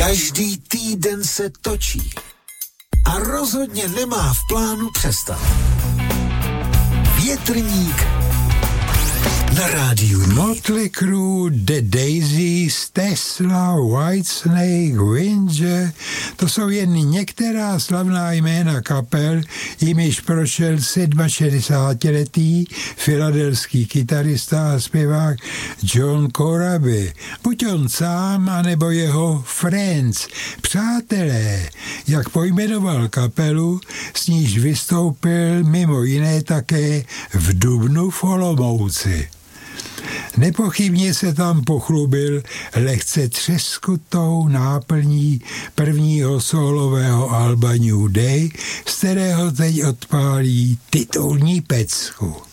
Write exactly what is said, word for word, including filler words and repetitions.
Každý týden se točí a rozhodně nemá v plánu přestat. Větrník na rádiu. Motley Crue, The Daisies, Tesla, Whitesnake, Winger, to jsou jen některá slavná jména kapel, jimiž prošel šedesátisedmiletý filadelský kytarista a zpěvák John Corabi. Buď on sám, anebo jeho friends, přátelé, jak pojmenoval kapelu, s níž vystoupil mimo jiné také v dubnu v Olomouci. Nepochybně se tam pochlubil lehce třeskutou náplní prvního solového alba New Day, z kterého teď odpálí titulní pecku.